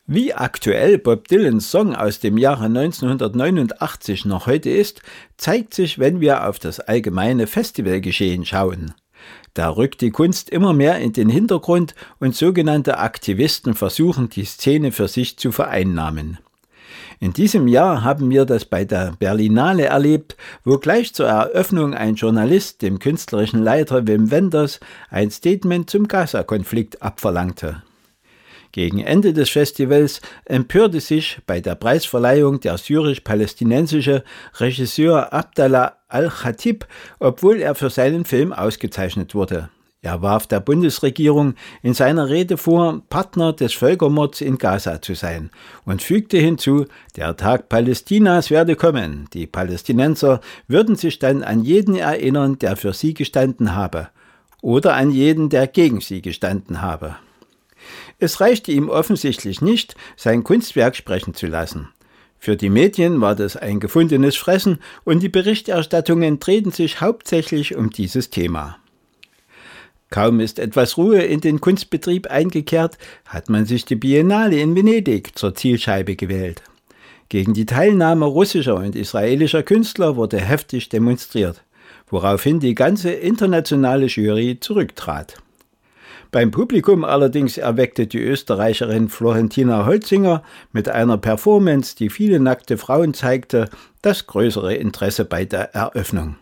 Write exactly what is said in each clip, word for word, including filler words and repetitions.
Wie aktuell Bob Dylans Song aus dem Jahre neunzehnhundertneunundachtzig noch heute ist, zeigt sich, wenn wir auf das allgemeine Festivalgeschehen schauen. Da rückt die Kunst immer mehr in den Hintergrund und sogenannte Aktivisten versuchen, die Szene für sich zu vereinnahmen. In diesem Jahr haben wir das bei der Berlinale erlebt, wo gleich zur Eröffnung ein Journalist dem künstlerischen Leiter Wim Wenders ein Statement zum Gaza-Konflikt abverlangte. Gegen Ende des Festivals empörte sich bei der Preisverleihung der syrisch-palästinensische Regisseur Abdallah al-Khatib, obwohl er für seinen Film ausgezeichnet wurde. Er warf der Bundesregierung in seiner Rede vor, Partner des Völkermords in Gaza zu sein und fügte hinzu, der Tag Palästinas werde kommen. Die Palästinenser würden sich dann an jeden erinnern, der für sie gestanden habe, oder an jeden, der gegen sie gestanden habe. Es reichte ihm offensichtlich nicht, sein Kunstwerk sprechen zu lassen. Für die Medien war das ein gefundenes Fressen und die Berichterstattungen drehten sich hauptsächlich um dieses Thema. Kaum ist etwas Ruhe in den Kunstbetrieb eingekehrt, hat man sich die Biennale in Venedig zur Zielscheibe gewählt. Gegen die Teilnahme russischer und israelischer Künstler wurde heftig demonstriert, woraufhin die ganze internationale Jury zurücktrat. Beim Publikum allerdings erweckte die Österreicherin Florentina Holzinger mit einer Performance, die viele nackte Frauen zeigte, das größere Interesse bei der Eröffnung.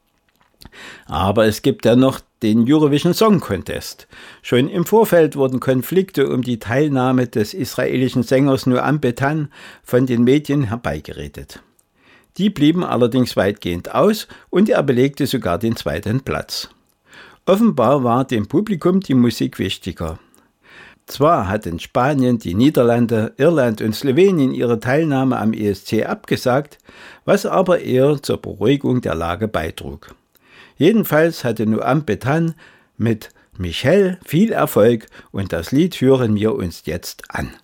Aber es gibt ja noch den Eurovision Song Contest. Schon im Vorfeld wurden Konflikte um die Teilnahme des israelischen Sängers Noam Betan von den Medien herbeigeredet. Die blieben allerdings weitgehend aus und er belegte sogar den zweiten Platz. Offenbar war dem Publikum die Musik wichtiger. Zwar hatten Spanien, die Niederlande, Irland und Slowenien ihre Teilnahme am E S C abgesagt, was aber eher zur Beruhigung der Lage beitrug. Jedenfalls hatte Noam Betan mit Michel viel Erfolg und das Lied hören wir uns jetzt an.